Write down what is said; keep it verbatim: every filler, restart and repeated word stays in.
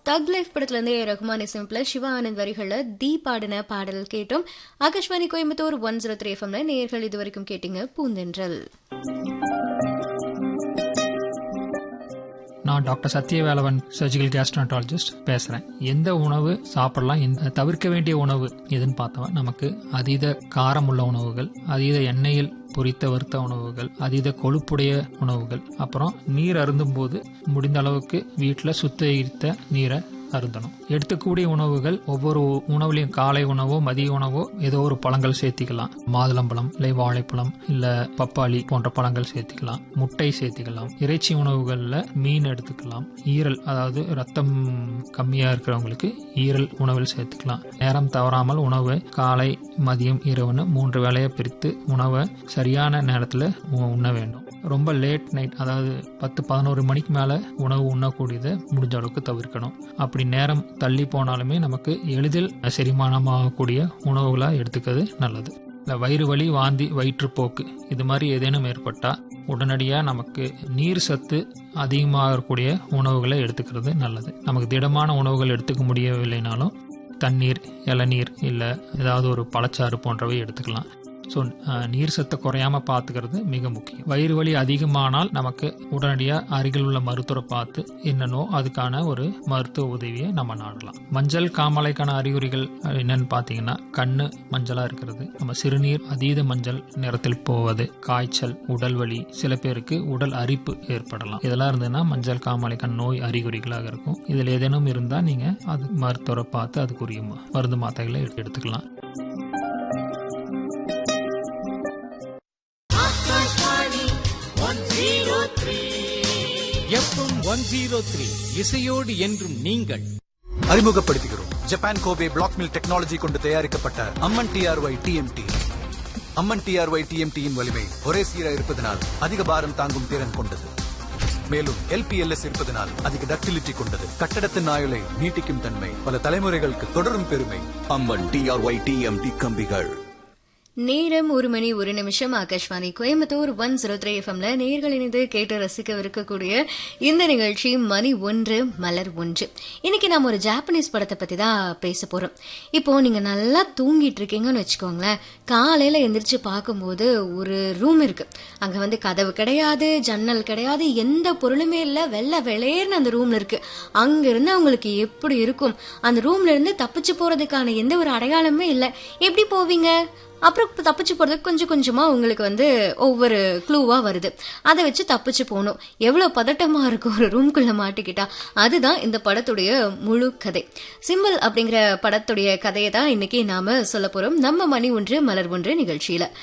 தக் லைஃப் படத்துல இருந்து ரகுமான் இசையமைப்புல சிவா ஆனந்த் வரிகள்ல தி பாடின பாடல் கேட்டோம். Akashvani Coimbatore one zero three எஃப்எம்ல நேயர்கள் இதுவரைக்கும் கேட்டீங்க பூந்தென்றல். நான் டாக்டர் சத்யவேலவன் சர்ஜிக்கல் கேஸ்ட்ரோன்டாலஜிஸ்ட் பேசுறேன். எந்த உணவு சாப்பிடலாம், எந்த தவிர்க்க வேண்டிய உணவு எதுன்னு பார்த்தவன் நமக்கு அதீத காரம் உள்ள உணவுகள், அதீத எண்ணெயில் பொரித்த வறுத்த உணவுகள், அதீத கொழுப்புடைய உணவுகள், அப்புறம் நீர் அருந்தும் போது முடிந்த அளவுக்கு வீட்டில் சுத்திகரித்த நீரை அருந்தணும். எடுத்துக்கூடிய உணவுகள் ஒவ்வொரு உணவுலையும் காலை உணவோ மதிய உணவோ ஏதோ ஒரு பழங்கள் சேர்த்திக்கலாம். மாதுளம்பழம் இல்லை வாழைப்பழம் இல்ல பப்பாளி போன்ற பழங்கள் சேர்த்திக்கலாம். முட்டை சேர்த்திக்கலாம். இறைச்சி உணவுகள்ல மீன் எடுத்துக்கலாம். ஈரல், அதாவது ரத்தம் கம்மியா இருக்கிறவங்களுக்கு ஈரல் உணவில் சேர்த்துக்கலாம். நேரம் தவறாமல் உணவை காலை மதியம் இரவுன்னு மூன்று வேளையை பிரித்து உணவை சரியான நேரத்தில் உண்ண வேண்டும். ரொம்ப லேட் நைட், அதாவது பத்து பதினோரு மணிக்கு மேல உணவு உண்ணக்கூடியதை முடிஞ்ச அளவுக்கு தவிர்க்கணும். அப்படி நேரம் தள்ளி போனாலுமே நமக்கு எளிதில் செரிமானமாகக்கூடிய உணவுகளா எடுத்துக்கிறது நல்லது. இந்த வயிறு வலி, வாந்தி, வயிற்றுப்போக்கு இது மாதிரி ஏதேனும் ஏற்பட்டா உடனடியாக நமக்கு நீர் சத்து அதிகமாகக்கூடிய உணவுகளை எடுத்துக்கிறது நல்லது. நமக்கு திடமான உணவுகள் எடுத்துக்க முடியவில்லைனாலும் தண்ணீர், இளநீர் இல்லை ஏதாவது ஒரு பழச்சாறு போன்றவை எடுத்துக்கலாம். ஸோ நீர் சத்தை குறையாம பார்த்துக்கிறது மிக முக்கியம். வயிறு வலி அதிகமானால் நமக்கு உடனடியாக அருகில் உள்ள மருத்துவரை பார்த்து என்னன்னோ அதுக்கான ஒரு மருத்துவ உதவியை நம்ம நாடலாம். மஞ்சள் காமாலைக்கான அறிகுறிகள் என்னன்னு பார்த்தீங்கன்னா கண்ணு மஞ்சளா இருக்கிறது, நம்ம சிறுநீர் அதீத மஞ்சள் நிறத்தில் போவது, காய்ச்சல், உடல் வலி, சில பேருக்கு உடல் அரிப்பு ஏற்படலாம். இதெல்லாம் இருந்ததுன்னா மஞ்சள் காமாலைக்கான நோய் அறிகுறிகளாக இருக்கும். இதில் ஏதேனும் இருந்தால் நீங்க அது மருத்துவரை பார்த்து அதுக்குரிய மருந்து மாத்திரைகளை எடுத்துக்கலாம். இசையோடு என்றும் நீங்கள். அறிமுகப்படுத்துகிறோம் Japan Kobe black mill technology கொண்டு தயாரிக்கப்பட்ட அம்மன் டிஆர்ஒய் டிஎம்டி. அம்மன் டிஆர்ஒய் டிஎம்டியின் வலிமை ஒரே சீராக இருப்பதனால் அதிக பாரம் தாங்கும் திறன் கொண்டது. மேலும் எல்பிஎல்எஸ் இருப்பதனால் அதிக டக்டிலிட்டி கொண்டது. கட்டடத்தின் ஆயுளை நீட்டிக்கும் தன்மை, பல தலைமுறைகளுக்கு தொடரும் பெருமை. அம்மன் டிஆர்ஒய் டிஎம்டி கம்பிகள். நேரம் ஒரு மணி ஒரு நிமிஷம். Akashvani Coimbatore one zero three எஃப்எம்ல நேர்கள் இணைந்து கேட்டு ரசிக்கவிருக்கக்கூடிய இந்த நிகழ்ச்சி மணி ஒன்று மலர் ஒன்று. இன்னைக்கு நம்ம ஒரு ஜாப்பனீஸ் படத்தை பத்தி தான் பேச போறோம். இப்போ நீங்க நல்லா தூங்கிட்டு இருக்கீங்கன்னு வச்சுக்கோங்களேன். காலையில எந்திரிச்சு பார்க்கும்போது ஒரு ரூம் இருக்கு. அங்க வந்து கதவு கிடையாது, ஜன்னல் கிடையாது, எந்த பொருளுமே இல்ல, வெள்ளை வெளேர்னு அந்த ரூம்ல இருக்கு. அங்க இருந்து அவங்களுக்கு எப்படி இருக்கும்? அந்த ரூம்ல இருந்து தப்பிச்சு போறதுக்கான எந்த ஒரு அடையாளமே இல்ல. எப்படி போவீங்க? அப்புறம் தப்பிச்சு போறதுக்கு கொஞ்சம் கொஞ்சமா உங்களுக்கு வந்து ஒவ்வொரு க்ளூவா வருது. அதை வச்சு தப்பிச்சு போகணும். எவ்வளவு பதட்டமா இருக்கும் ஒரு ரூம்குள்ள மாட்டிக்கிட்டா. அதுதான் இந்த படத்துடைய முழு கதை. சிம்பிள் அப்படிங்கிற படத்துடைய கதையை தான் இன்னைக்கு நாம சொல்ல போறோம் நம்ம மணி ஒன்று மலர் ஒன்று நிகழ்ச்சியில.